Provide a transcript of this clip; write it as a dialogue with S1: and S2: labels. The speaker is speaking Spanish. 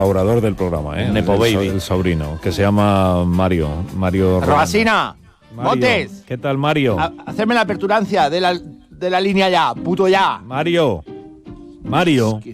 S1: colaborador del programa,
S2: Nepo Baby.
S1: El sobrino, que se llama Mario
S3: Robasina,
S1: Mario.
S3: Montes.
S1: ¿Qué tal, Mario?
S3: Hacerme la aperturancia de la línea ya, puto ya.
S1: Mario.